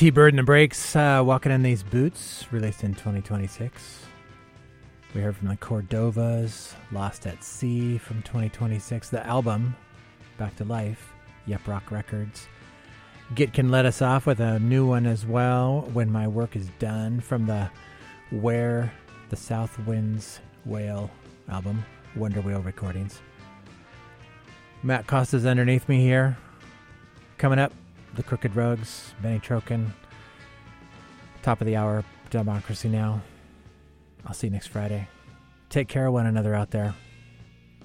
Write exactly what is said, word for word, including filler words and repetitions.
T-Bird and the Breaks, uh, Walking in These Boots, released in twenty twenty-six. We heard from the Cordovas, Lost at Sea from twenty twenty-six. The album, Back to Life, Yep Rock Records. Gitkin let us off with a new one as well, When My Work Is Done, from the Where the South Winds Wail album, Wonder Wheel Recordings. Matt Costa's underneath me here. Coming up, The Crooked Rugs, Benny Trokin. Top of the hour, Democracy Now! I'll see you next Friday. Take care of one another out there.